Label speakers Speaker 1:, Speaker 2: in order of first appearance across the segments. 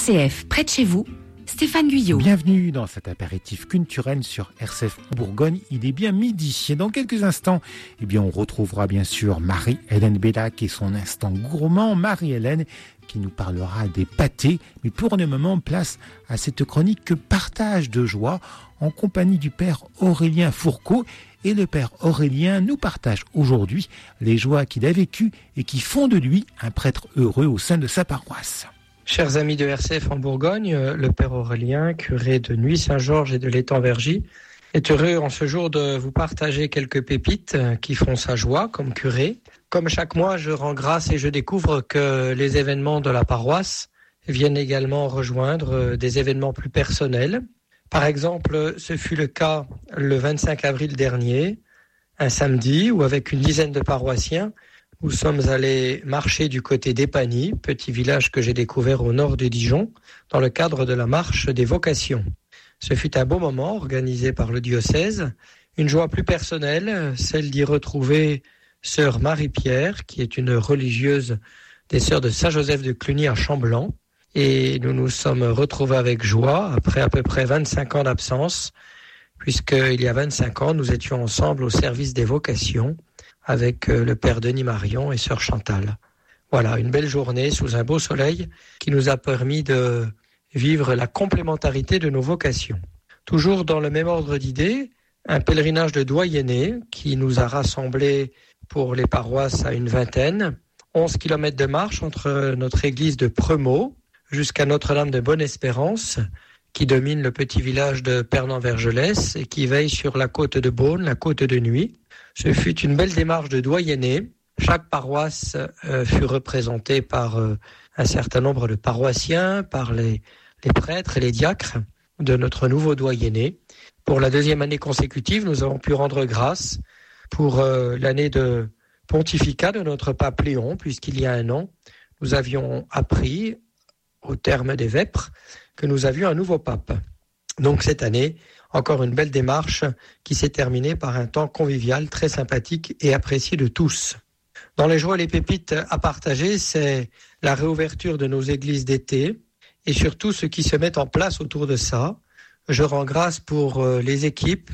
Speaker 1: RCF, près de chez vous, Stéphane Guyot.
Speaker 2: Bienvenue dans cet apéritif culturel sur RCF Bourgogne. Il est bien midi. Et dans quelques instants, on retrouvera bien sûr Marie-Hélène Bellac et son instant gourmand. Marie-Hélène qui nous parlera des pâtés. Mais pour le moment, place à cette chronique partage de joie en compagnie du père Aurélien Fourcault. Et le père Aurélien nous partage aujourd'hui les joies qu'il a vécues et qui font de lui un prêtre heureux au sein de sa paroisse.
Speaker 3: Chers amis de RCF en Bourgogne, le père Aurélien, curé de Nuit-Saint-Georges et de l'Étang-Vergy, est heureux en ce jour de vous partager quelques pépites qui font sa joie comme curé. Comme chaque mois, je rends grâce et je découvre que les événements de la paroisse viennent également rejoindre des événements plus personnels. Par exemple, ce fut le cas le 25 avril dernier, un samedi, où avec une dizaine de paroissiens, nous sommes allés marcher du côté d'Épagny, petit village que j'ai découvert au nord de Dijon, dans le cadre de la marche des vocations. Ce fut un beau moment organisé par le diocèse, une joie plus personnelle, celle d'y retrouver sœur Marie-Pierre, qui est une religieuse des sœurs de Saint-Joseph de Cluny à Chamblanc. Et nous nous sommes retrouvés avec joie après à peu près 25 ans d'absence, puisqu'il y a 25 ans, nous étions ensemble au service des vocations avec le père Denis Marion et sœur Chantal. Voilà, une belle journée sous un beau soleil qui nous a permis de vivre la complémentarité de nos vocations. Toujours dans le même ordre d'idées, un pèlerinage de doyenné qui nous a rassemblés pour les paroisses à une vingtaine, 11 km de marche entre notre église de Premaux jusqu'à Notre-Dame de Bonne-Espérance, qui domine le petit village de Pernan-Vergelès et qui veille sur la côte de Beaune, la côte de Nuit. Ce fut une belle démarche de doyenné. Chaque paroisse fut représentée par un certain nombre de paroissiens, par les prêtres et les diacres de notre nouveau doyenné. Pour la deuxième année consécutive, nous avons pu rendre grâce pour l'année de pontificat de notre pape Léon, puisqu'il y a un an, nous avions appris, au terme des vêpres, que nous avions un nouveau pape. Donc cette année, encore une belle démarche qui s'est terminée par un temps convivial, très sympathique et apprécié de tous. Dans les joies et les pépites à partager, c'est la réouverture de nos églises d'été et surtout ce qui se met en place autour de ça. Je rends grâce pour les équipes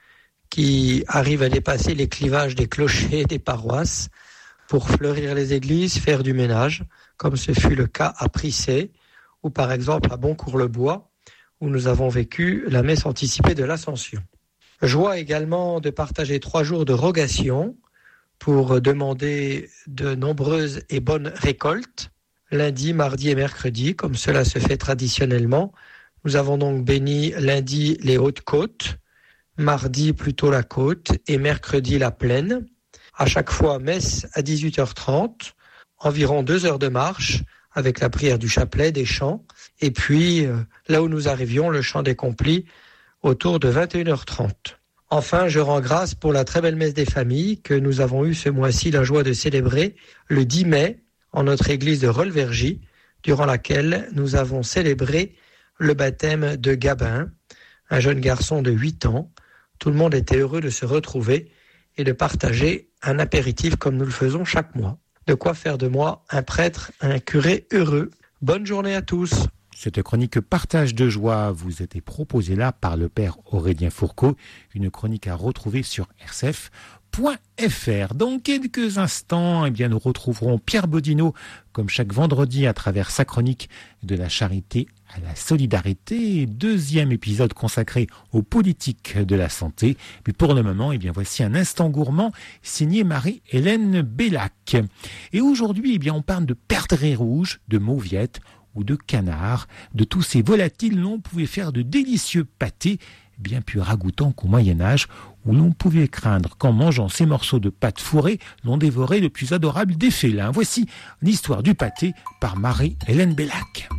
Speaker 3: qui arrivent à dépasser les clivages des clochers des paroisses pour fleurir les églises, faire du ménage, comme ce fut le cas à Prissé ou par exemple à Boncourt-le-Bois, où nous avons vécu la messe anticipée de l'Ascension. Joie également de partager 3 jours de rogation pour demander de nombreuses et bonnes récoltes, lundi, mardi et mercredi, comme cela se fait traditionnellement. Nous avons donc béni lundi les Hautes-Côtes, mardi plutôt la côte et mercredi la plaine. À chaque fois, messe à 18h30, environ 2 heures de marche, avec la prière du chapelet, des chants, et puis là où nous arrivions, le chant des complis, autour de 21h30. Enfin, je rends grâce pour la très belle messe des familles que nous avons eu ce mois-ci la joie de célébrer le 10 mai en notre église de Rolvergy, durant laquelle nous avons célébré le baptême de Gabin, un jeune garçon de 8 ans. Tout le monde était heureux de se retrouver et de partager un apéritif comme nous le faisons chaque mois. De quoi faire de moi un prêtre, un curé heureux. Bonne journée à tous.
Speaker 2: Cette chronique partage de joie vous était proposée là par le père Aurélien Fourcault, une chronique à retrouver sur rcf.fr. Dans quelques instants, nous retrouverons Pierre Bodino, comme chaque vendredi, à travers sa chronique de la charité à la solidarité. 2e épisode consacré aux politiques de la santé. Mais pour le moment, voici un instant gourmand signé Marie-Hélène Bellac. Et aujourd'hui, on parle de perdrix rouge, de mauviettes ou de canard. De tous ces volatiles, l'on pouvait faire de délicieux pâtés, bien plus ragoûtants qu'au Moyen-Âge, où l'on pouvait craindre qu'en mangeant ces morceaux de pâte fourrée, l'on dévorait le plus adorable des félins. Voici l'histoire du pâté par Marie-Hélène Bellac.